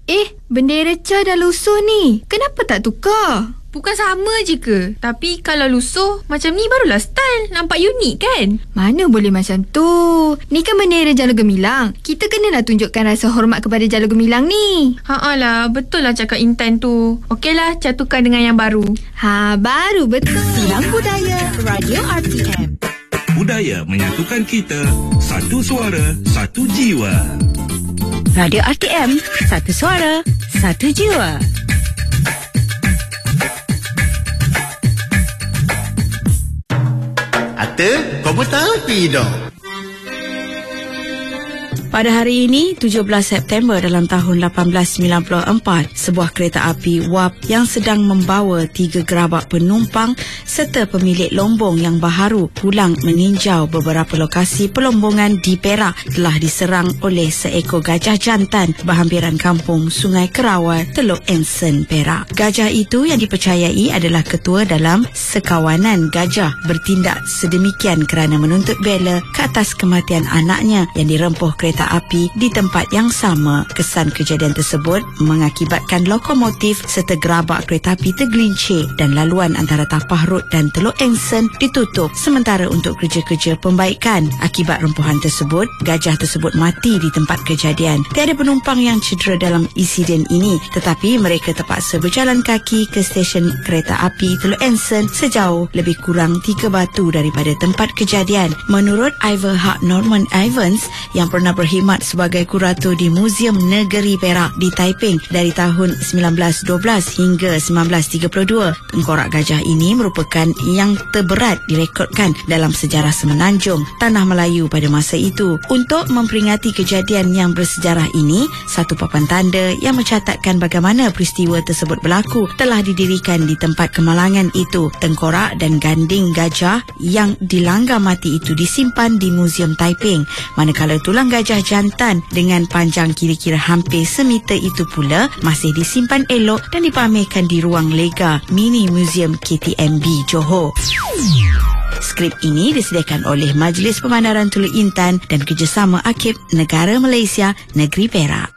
Bendera Shah dan lusuh ni, kenapa tak tukar? Bukan sama je ke? Tapi kalau lusuh macam ni barulah style. Nampak unik kan? Mana boleh macam tu? Ni kan bendera Jalur Gemilang. Kita kenalah tunjukkan rasa hormat kepada Jalur Gemilang ni. Lah, betul lah cakap Intan tu. Okeylah, catukan dengan yang baru. Baru betul. Silang Budaya Radio RTM. Budaya menyatukan kita. Satu suara, satu jiwa. Radio RTM, satu suara, satu jiwa. Ata, kau pun tahu dah. Pada hari ini, 17 September dalam tahun 1894, sebuah kereta api wap yang sedang membawa 3 gerabak penumpang serta pemilik lombong yang baharu pulang meninjau beberapa lokasi pelombongan di Perak telah diserang oleh seekor gajah jantan berhampiran kampung Sungai Kerawai, Teluk Ensen, Perak. Gajah itu yang dipercayai adalah ketua dalam sekawanan gajah bertindak sedemikian kerana menuntut bela ke atas kematian anaknya yang dirempuh kereta api di tempat yang sama. Kesan kejadian tersebut mengakibatkan lokomotif serta gerabak kereta api tergelincir dan laluan antara Tapah Road dan Teluk Ensen ditutup sementara untuk kerja-kerja pembaikan. Akibat rempuhan tersebut, gajah tersebut mati di tempat kejadian. Tiada penumpang yang cedera dalam insiden ini, tetapi mereka terpaksa berjalan kaki ke stesen kereta api Teluk Ensen sejauh lebih kurang 3 batu daripada tempat kejadian. Menurut Iverhard Norman Evans yang pernah berkhidmat sebagai kurator di Muzium Negeri Perak di Taiping dari tahun 1912 hingga 1932. Tengkorak gajah ini merupakan yang terberat direkodkan dalam sejarah Semenanjung Tanah Melayu pada masa itu. Untuk memperingati kejadian yang bersejarah ini, satu papan tanda yang mencatatkan bagaimana peristiwa tersebut berlaku telah didirikan di tempat kemalangan itu. Tengkorak dan ganding gajah yang dilanggar mati itu disimpan di Muzium Taiping, manakala tulang gajah jantan dengan panjang kira-kira hampir semeter itu pula masih disimpan elok dan dipamerkan di ruang lega Mini Museum KTMB Johor. Skrip ini disediakan oleh Majlis Pemandaran Teluk Intan dan kerjasama Akib Negara Malaysia Negeri Perak.